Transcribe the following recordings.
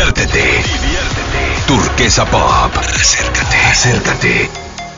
Diviértete. Turquesa Pop. Acércate.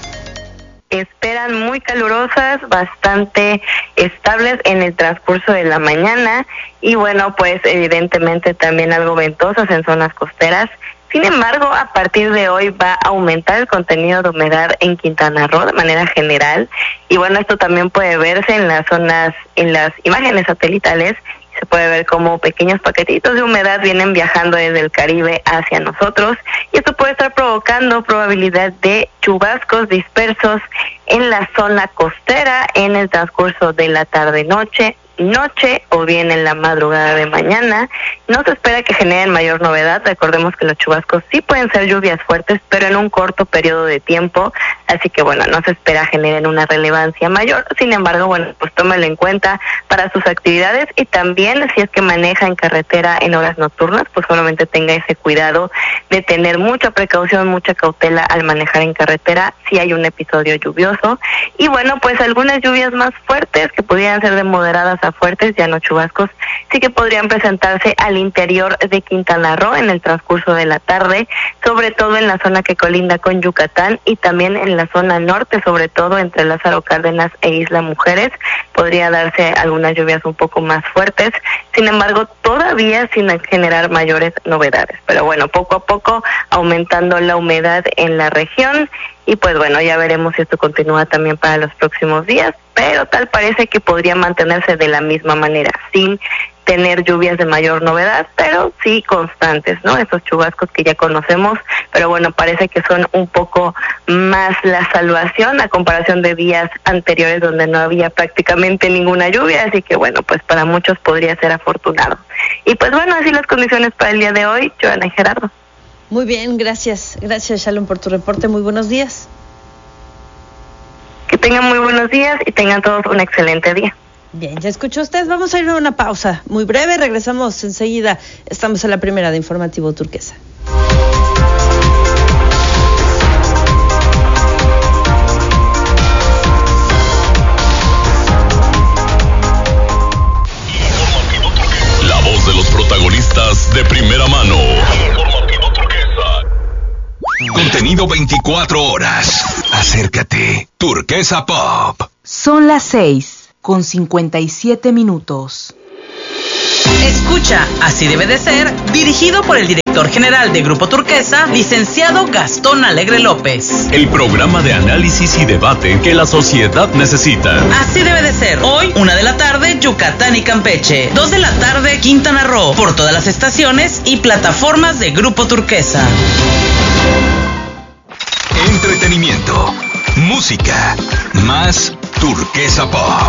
Esperan muy calurosas, bastante estables en el transcurso de la mañana y bueno, pues evidentemente también algo ventosas en zonas costeras. Sin embargo, a partir de hoy va a aumentar el contenido de humedad en Quintana Roo de manera general y bueno, esto también puede verse en las zonas, en las imágenes satelitales. Se puede ver como pequeños paquetitos de humedad vienen viajando desde el Caribe hacia nosotros y esto puede estar provocando probabilidad de chubascos dispersos en la zona costera en el transcurso de la tarde-noche o bien en la madrugada de mañana. No se espera que generen mayor novedad. Recordemos que los chubascos sí pueden ser lluvias fuertes, pero en un corto periodo de tiempo, así que bueno, no se espera generen una relevancia mayor. Sin embargo, bueno, pues tómelo en cuenta para sus actividades y también si es que maneja en carretera en horas nocturnas, pues solamente tenga ese cuidado de tener mucha precaución, mucha cautela al manejar en carretera si hay un episodio lluvioso. Y bueno, pues algunas lluvias más fuertes que pudieran ser de moderadas a fuertes, ya no chubascos, sí que podrían presentarse al interior de Quintana Roo en el transcurso de la tarde, sobre todo en la zona que colinda con Yucatán y también en la zona norte, sobre todo entre Lázaro Cárdenas e Isla Mujeres, podría darse algunas lluvias un poco más fuertes, sin embargo todavía sin generar mayores novedades, pero bueno, poco a poco aumentando la humedad en la región. Y pues bueno, ya veremos si esto continúa también para los próximos días, pero tal parece que podría mantenerse de la misma manera, sin tener lluvias de mayor novedad, pero sí constantes, ¿no? Esos chubascos que ya conocemos, pero bueno, parece que son un poco más la salvación a comparación de días anteriores donde no había prácticamente ninguna lluvia, así que bueno, pues para muchos podría ser afortunado. Y pues bueno, así las condiciones para el día de hoy, Joana y Gerardo. Muy bien, gracias Shalom por tu reporte, muy buenos días. Que tengan muy buenos días y tengan todos un excelente día. Bien, ya escuchó usted, vamos a ir a una pausa muy breve, regresamos enseguida, estamos en la primera de Informativo Turquesa. La voz de los protagonistas de primera mano. Contenido 24 horas. Acércate. Turquesa Pop. Son las 6:57. Escucha, así debe de ser, dirigido por el director general de Grupo Turquesa, licenciado Gastón Alegre López. El programa de análisis y debate que la sociedad necesita. Así debe de ser. Hoy, 1 de la tarde, Yucatán y Campeche. 2 de la tarde, Quintana Roo. Por todas las estaciones y plataformas de Grupo Turquesa. Entretenimiento, música, más Turquesa Pop.